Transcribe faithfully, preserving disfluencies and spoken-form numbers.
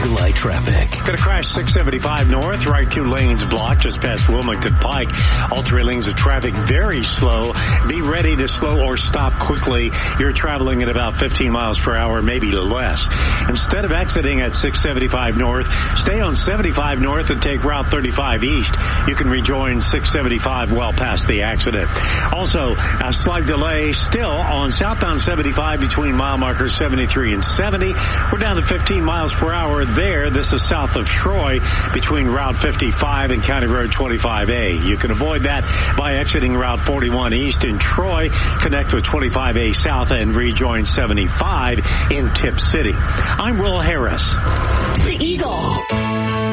Light traffic. Going to crash six seventy-five north, right two lanes blocked just past Wilmington Pike. All three lanes of traffic very slow. Be ready to slow or stop quickly. You're traveling at about fifteen miles per hour, maybe less. Instead of exiting at six seventy-five north, stay on seventy-five north and take Route thirty-five east. You can rejoin six seventy-five well past the accident. Also, a slight delay still on southbound seventy-five between mile markers seventy-three and seventy. We're down to fifteen miles per hour there. This is south of Troy between Route fifty-five and County Road twenty-five A. You can avoid that by exiting Route forty-one east in Troy, connect with twenty-five A south and rejoin seventy-five in Tip City. I'm Will Harris. The Eagle.